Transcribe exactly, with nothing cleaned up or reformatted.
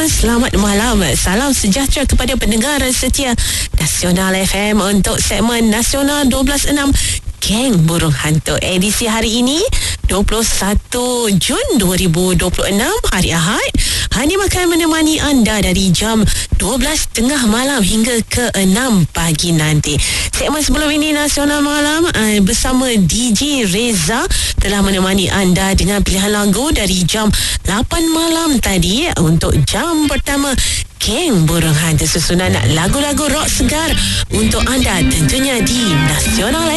selamat malam. Salam sejahtera kepada pendengar setia Nasional F M untuk segmen Nasional dua belas enam Geng Burung Hantu. Edisi hari ini dua puluh satu Jun dua ribu dua puluh enam, hari Ahad. Hanim akan menemani anda dari jam dua belas tengah malam hingga ke enam pagi nanti. Segmen sebelum ini Nasional Malam uh, bersama D J Reza telah menemani anda dengan pilihan lagu dari jam lapan malam tadi. Untuk jam pertama Geng Burung Hantu, susunan lagu-lagu rock segar untuk anda tentunya di Nasional